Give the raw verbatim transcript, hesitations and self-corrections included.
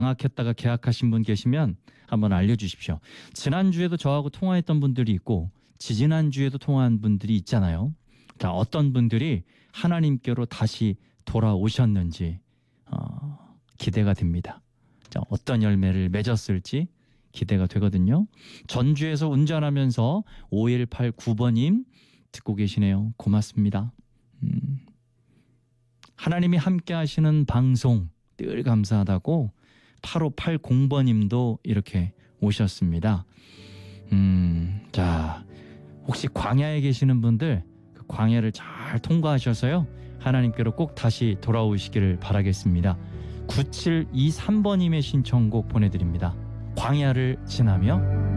장악했다가 계약하신 분 계시면 한번 알려주십시오. 지난주에도 저하고 통화했던 분들이 있고 지지난주에도 통화한 분들이 있잖아요. 자, 어떤 분들이 하나님께로 다시 돌아오셨는지 어, 기대가 됩니다. 자, 어떤 열매를 맺었을지 기대가 되거든요. 전주에서 운전하면서 오일팔구 번님 듣고 계시네요. 고맙습니다. 음, 하나님이 함께 하시는 방송 늘 감사하다고 팔오팔공 번님도 이렇게 오셨습니다. 음, 자, 혹시 광야에 계시는 분들 그 광야를 잘 통과하셔서요 하나님께로 꼭 다시 돌아오시기를 바라겠습니다. 구칠이삼 번님의 신청곡 보내드립니다. 광야를 지나며.